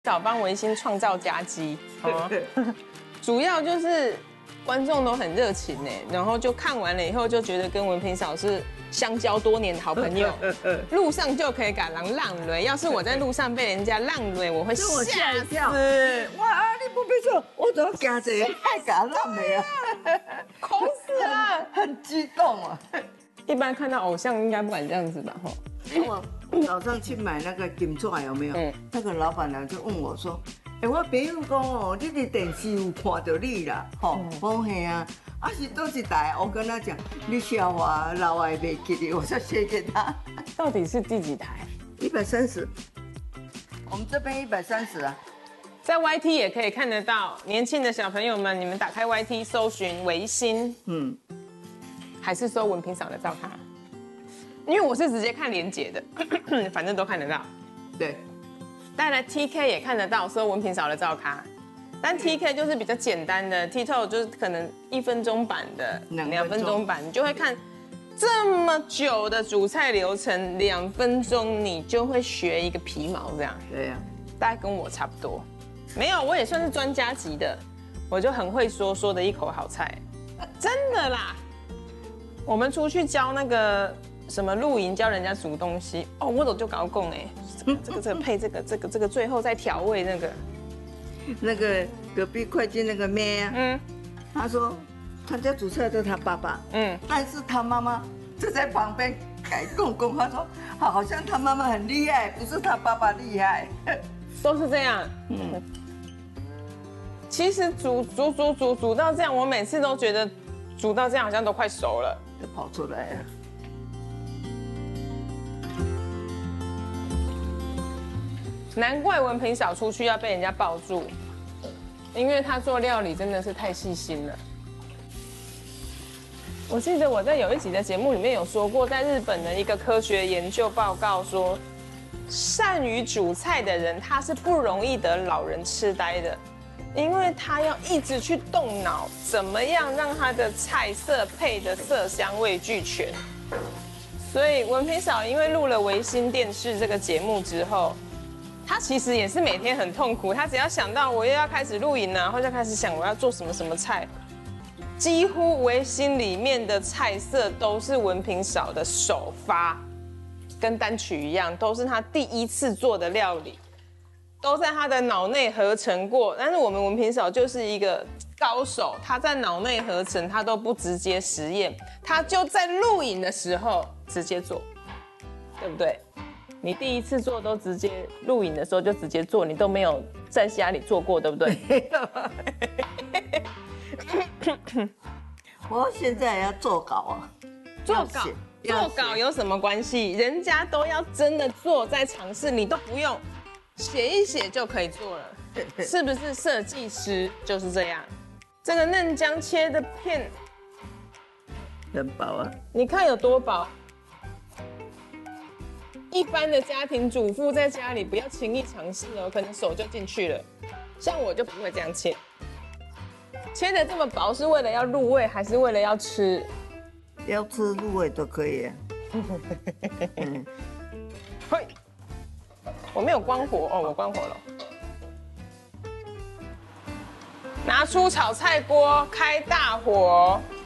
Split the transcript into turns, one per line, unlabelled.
早帮维新创造佳绩，主要就是观众都很热情哎，然后就看完了以后就觉得跟文萍嫂是相交多年的好朋友，路上就可以赶人浪雷。要是我在路上被人家浪雷，我会吓一跳。
哇，你不别说，我怎么惊这个太敢浪的啊？
恐死了，
很激动啊！
一般看到偶像应该不敢这样子吧？吼。
我早上去买那个金串有没有？那个老板娘就问我说：“我朋友讲哦，你的电视有看到你啦，吼，我说嘿啊，是多一台？我跟他讲，你笑话老外没记得，我就写给他。
到底是第几台
？130，我们这边130啊。
在 YT 也可以看得到，年轻的小朋友们，你们打开 YT 搜寻维新，还是搜文萍嫂的照片？因为我是直接看连结的，反正都看得到。
对，
当然 TK 也看得到，搜文萍嫂的照咖，但 TK 就是比较简单的 ，TikTok 就是可能1分钟版的、2分钟版，你就会看这么久的煮菜流程，2分钟你就会学一个皮毛这样。
对呀，
大概跟我差不多。没有，我也算是专家级的，我就很会说，说的一口好菜，真的啦。我们出去教那个什么露营，教人家煮东西，哦，我都就搞共哎，这个配这个，最后再调味那个。
那个隔壁会计那个妹啊，他说他家煮菜都是他爸爸，但是他妈妈就在旁边改公公，他说好像他妈妈很厉害，不是他爸爸厉害，
都是这样。其实煮到这样，我每次都觉得煮到这样好像都快熟了，
就跑出来了。
难怪文萍嫂出去要被人家抱住，因为她做料理真的是太细心了。我记得我在有一集的节目里面有说过，在日本的一个科学研究报告说，善于煮菜的人他是不容易得老人痴呆的，因为他要一直去动脑，怎么样让他的菜色配的色香味俱全。所以文萍嫂因为录了维新电视这个节目之后，他其实也是每天很痛苦，他只要想到我又要开始录影啊，或者开始想我要做什么菜，几乎维新里面的菜色都是文萍嫂的首发，跟单曲一样，都是他第一次做的料理，都在他的脑内合成过。但是我们文萍嫂就是一个高手，他在脑内合成，他都不直接实验，他就在录影的时候直接做，对不对？你第一次做都直接录影的时候就直接做，你都没有在家里做过，对不对？
我现在也要做稿啊，
做稿有什么关系？人家都要真的做，在尝试，你都不用写一写就可以做了，是不是？设计师就是这样。这个嫩姜切的片
很薄啊，
你看有多薄。一般的家庭主妇在家里不要轻易尝试哦，可能手就进去了。像我就不会这样切，切的这么薄是为了要入味，还是为了要吃？
要吃入味都可以啊。
嘿，我没有关火哦，我关火了。拿出炒菜锅，开大火。